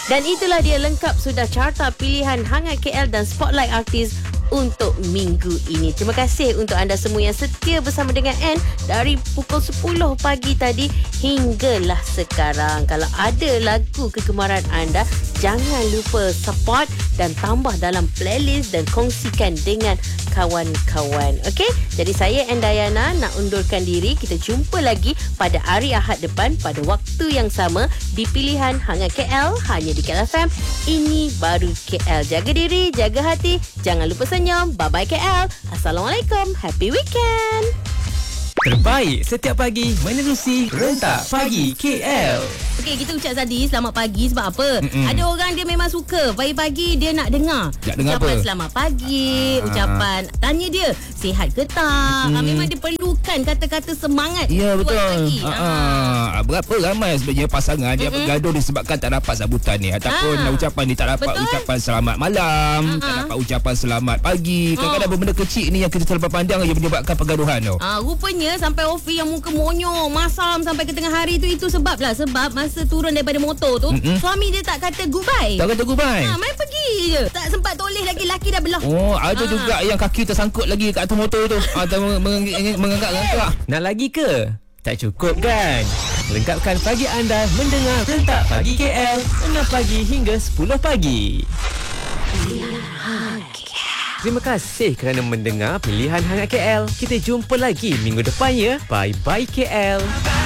Dan itulah dia, lengkap sudah carta pilihan Hangat KL dan Spotlight Artis untuk minggu ini. Terima kasih untuk anda semua yang setia bersama dengan Ann dari pukul 10 pagi tadi hinggalah sekarang. Kalau ada lagu kegemaran anda, jangan lupa support dan tambah dalam playlist dan kongsikan dengan kawan-kawan. Okey? Jadi saya Ann Dayana nak undurkan diri. Kita jumpa lagi pada hari Ahad depan pada waktu yang sama di pilihan Hangat KL hanya di KL FM. Ini baru KL. Jaga diri, jaga hati. Jangan lupa senyum. Bye-bye KL. Assalamualaikum. Happy weekend. Terbaik setiap pagi menerusi Rentak Pagi KL. Okey, kita ucap tadi selamat pagi sebab apa? Ada orang dia memang suka pagi-pagi dia nak dengar. Nak dengar ucapan apa? Selamat pagi, ucapan tanya dia sihat ke tak. Memang dia perlukan kata-kata semangat. Ya, buat betul. pagi. Berapa ramai sebenarnya pasangan dia bergaduh disebabkan tak dapat sambutan ni ataupun ucapan ni tak dapat. Betul. Ucapan selamat malam, tak dapat ucapan selamat pagi. Kadang-kadang benda kecil ni yang kita terlepas pandang yang menyebabkan pergaduhan tu. Rupanya sampai Ofi yang muka monyong masam sampai ke tengah hari tu, itu sebab masa turun daripada motor tu suami dia tak kata goodbye. Tak kata goodbye. Main pergi je. Tak sempat toleh lagi, laki dah belah. Oh, ada juga yang kaki tersangkut lagi kat atas motor tu. Atau menganggap-anggap. Nak lagi ke? Tak cukup kan? Lengkapkan pagi anda mendengar Rentak Pagi KL 6 pagi hingga 10 pagi. Terima kasih kerana mendengar Pilihan Hangat KL. Kita jumpa lagi minggu depan ya. Bye-bye KL.